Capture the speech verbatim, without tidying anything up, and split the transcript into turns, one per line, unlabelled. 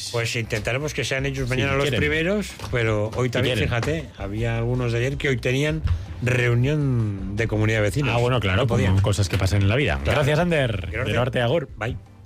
Pues intentaremos que sean ellos mañana
Sí,
los
quieren.
primeros, pero hoy también,
quieren.
fíjate, había algunos de ayer que hoy tenían reunión de comunidad de vecinos.
Ah, bueno, claro,
No podían.
como cosas que pasan en la vida.
Claro.
Gracias, Ander.
Gracias.
De norte a Agur.
Bye.